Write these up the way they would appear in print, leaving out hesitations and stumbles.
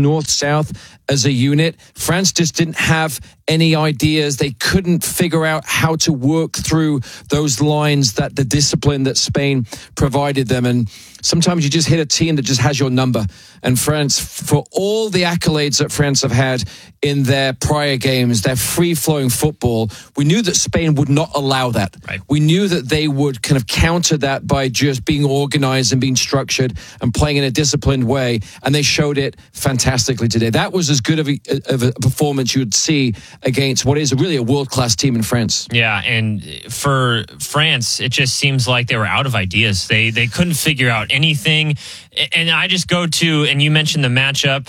north, south as a unit. France just didn't have any ideas. They couldn't figure out how to work through those lines, that the discipline that Spain provided them. And sometimes you just hit a team that just has your number. And France, for all the accolades that France have had in their prior games, their free-flowing football, we knew that Spain would not allow that. Right. We knew that they would kind of counter that by just being organized and being structured and playing in a disciplined way. And they showed it fantastically today. That was as good of a performance you would see against what is really a world-class team in France. Yeah, and for France, it just seems like they were out of ideas. They couldn't figure out anything. And I just go to, and you mentioned the matchup,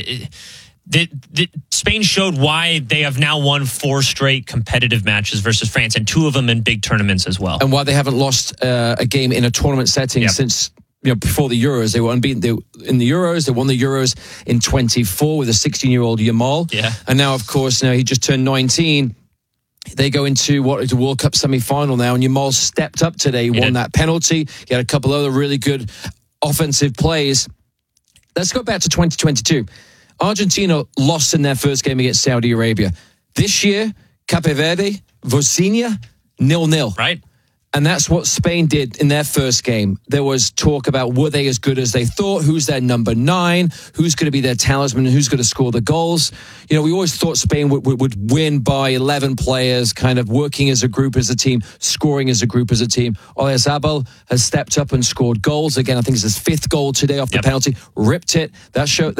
Spain showed why they have now won 4 straight competitive matches versus France, and 2 of them in big tournaments as well. And why they haven't lost a game in a tournament setting since before the Euros. They were unbeaten in the Euros. They won the Euros in 24 with a 16-year-old Yamal. Yeah. And now, of course, he just turned 19. They go into what is a World Cup semi-final now, and Yamal stepped up today. He won that penalty. He had a couple other really good offensive plays. Let's go back to 2022. Argentina lost in their first game against Saudi Arabia. This year, Cape Verde, Bosnia, 0-0. Right. And that's what Spain did in their first game. There was talk about were they as good as they thought? Who's their number 9? Who's going to be their talisman? Who's going to score the goals? We always thought Spain would win by 11 players, kind of working as a group, as a team, scoring as a group, as a team. Oyarzabal has stepped up and scored goals. Again, I think it's his 5th goal today off the penalty. Ripped it. That showed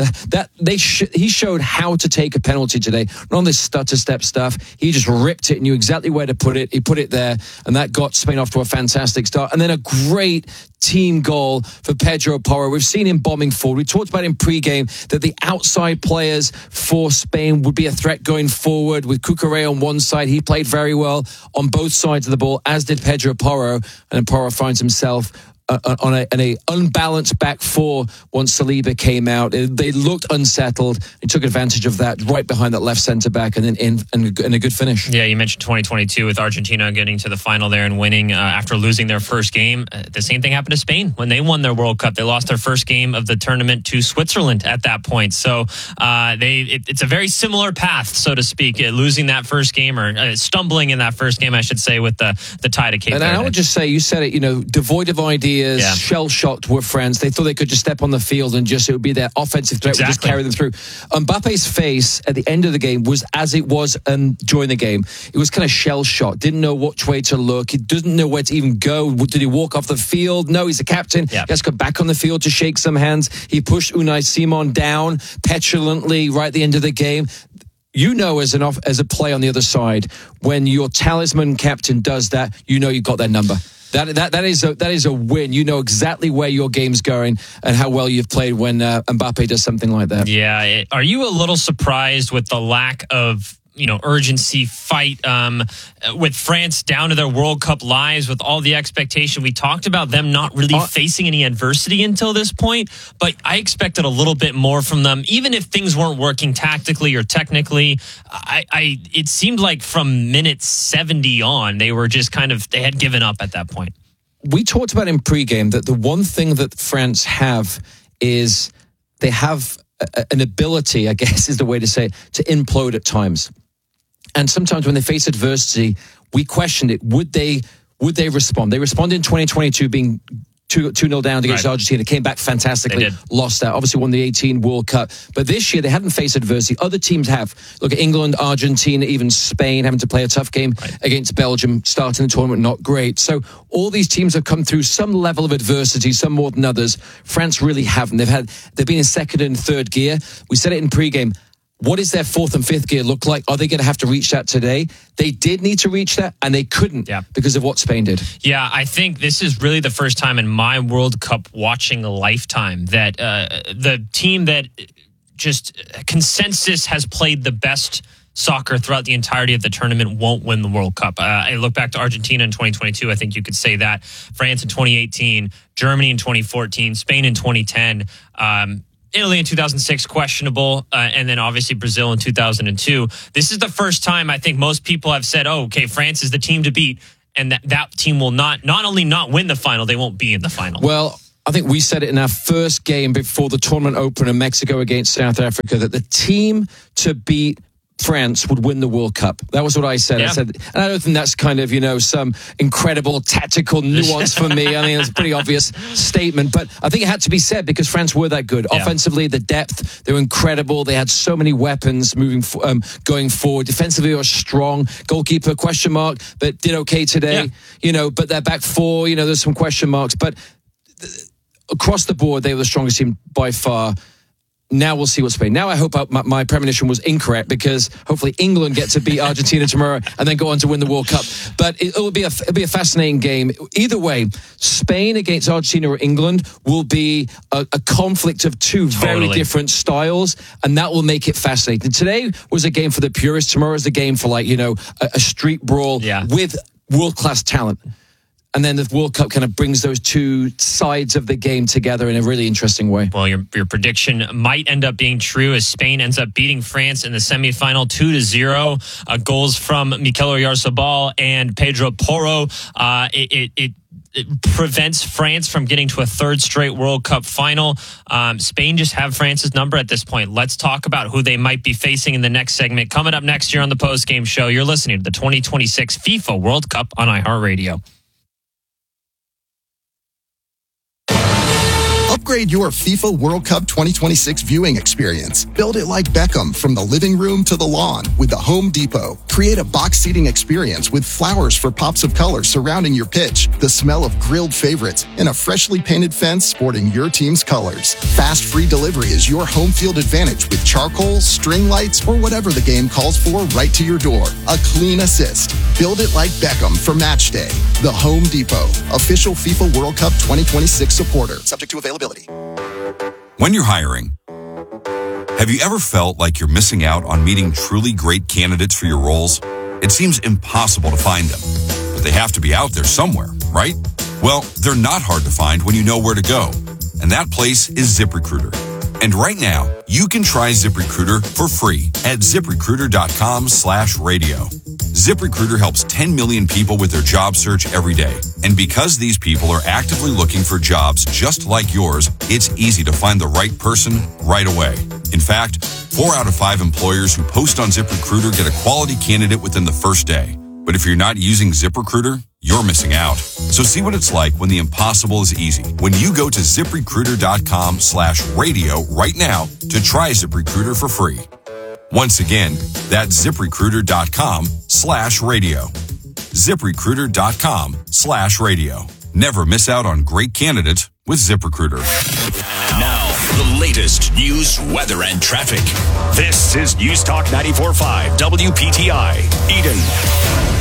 he showed how to take a penalty today. Not on this stutter-step stuff. He just ripped it and knew exactly where to put it. He put it there, and that got Spain off to a fantastic start. And then a great team goal for Pedro Porro. We've seen him bombing forward. We talked about in pre-game that the outside players for Spain would be a threat going forward. With Cucurella on one side, he played very well on both sides of the ball, as did Pedro Porro. And then Porro finds himself on an unbalanced back 4 once Saliba came out. They looked unsettled. He took advantage of that right behind that left centre back, and then in a good finish. Yeah, you mentioned 2022 with Argentina getting to the final there and winning after losing their first game. The same thing happened to Spain when they won their World Cup. They lost their first game of the tournament to Switzerland at that point. So it's a very similar path, so to speak, losing that first game, or stumbling in that first game, I should say, with the tie to Cape Verde. And I would just say, you said it, devoid of ideas, shell-shocked were France. They thought they could just step on the field and it would be their offensive threat, would just carry them through. Mbappe's face at the end of the game was as it was during the game. It was kind of shell-shocked, didn't know which way to look. He didn't know where to even go. Did he walk off the field? No, he's the captain. He has to go back on the field to shake some hands. He pushed Unai Simon down petulantly right at the end of the game. As a play on the other side, when your talisman captain does that, you've got their number. That is a win. You know exactly where your game's going and how well you've played when Mbappe does something like that. Yeah. Are you a little surprised with the lack of urgency, fight with France down to their World Cup lives, with all the expectation? We talked about them not really facing any adversity until this point, but I expected a little bit more from them, even if things weren't working tactically or technically. It seemed like from minute 70 on, they were just they had given up at that point. We talked about in pregame that the one thing that France have is they have an ability, I guess is the way to say it, to implode at times. And sometimes when they face adversity, we questioned it. Would they respond? They responded in 2022 being 2-0 down against Argentina, came back fantastically, lost that, obviously won the 18 World Cup. But this year, they hadn't faced adversity. Other teams have. Look at England, Argentina, even Spain, having to play a tough game against Belgium, starting the tournament, not great. So all these teams have come through some level of adversity, some more than others. France really haven't. They've been in second and third gear. We said it in pregame. What does their 4th and 5th gear look like? Are they going to have to reach that today? They did need to reach that, and they couldn't because of what Spain did. Yeah, I think this is really the first time in my World Cup watching lifetime that the team that just consensus has played the best soccer throughout the entirety of the tournament won't win the World Cup. I look back to Argentina in 2022. I think you could say that. France in 2018, Germany in 2014, Spain in 2010, Italy in 2006, questionable, and then obviously Brazil in 2002. This is the first time I think most people have said, France is the team to beat, and that team will not only not win the final, they won't be in the final. Well, I think we said it in our first game before the tournament opened in Mexico against South Africa, that the team to beat France would win the World Cup. That was what I said. Yeah. I said, and I don't think that's kind of, some incredible tactical nuance for me. I mean, it's a pretty obvious statement, but I think it had to be said because France were that good. Yeah. Offensively, the depth, they were incredible. They had so many weapons going forward. Defensively, they were strong. Goalkeeper, question mark, but did okay today. Yeah. But their back four, there's some question marks. But across the board, they were the strongest team by far. Now we'll see what Spain. Now I hope my premonition was incorrect because hopefully England get to beat Argentina tomorrow and then go on to win the World Cup. But it'll be a fascinating game. Either way, Spain against Argentina or England will be a conflict of two very different styles, and that will make it fascinating. Today was a game for the purists. Tomorrow is a game for a street brawl with world-class talent. And then the World Cup kind of brings those two sides of the game together in a really interesting way. Well, your prediction might end up being true as Spain ends up beating France in the semifinal 2-0. Goals from Mikel Oyarzabal and Pedro Porro. It prevents France from getting to a third straight World Cup final. Spain just have France's number at this point. Let's talk about who they might be facing in the next segment. Coming up next year on the post-game show, you're listening to the 2026 FIFA World Cup on iHeartRadio. Upgrade your FIFA World Cup 2026 viewing experience. Build it like Beckham from the living room to the lawn with the Home Depot. Create a box seating experience with flowers for pops of color surrounding your pitch, the smell of grilled favorites, and a freshly painted fence sporting your team's colors. Fast free delivery is your home field advantage with charcoal, string lights, or whatever the game calls for right to your door. A clean assist. Build it like Beckham for match day. The Home Depot, official FIFA World Cup 2026 supporter. Subject to availability. When you're hiring, have you ever felt like you're missing out on meeting truly great candidates for your roles? It seems impossible to find them, but they have to be out there somewhere, right? Well, they're not hard to find when you know where to go, and that place is ZipRecruiter. And right now, you can try ZipRecruiter for free at ZipRecruiter.com/radio. ZipRecruiter helps 10 million people with their job search every day. And because these people are actively looking for jobs just like yours, it's easy to find the right person right away. In fact, 4 out of 5 employers who post on ZipRecruiter get a quality candidate within the first day. But if you're not using ZipRecruiter, you're missing out. So see what it's like when the impossible is easy. When you go to ZipRecruiter.com/radio right now to try ZipRecruiter for free. Once again, that's ZipRecruiter.com/radio. ZipRecruiter.com/radio. Never miss out on great candidates with ZipRecruiter. Now, the latest news, weather, and traffic. This is News Talk 94.5 WPTI, Eden.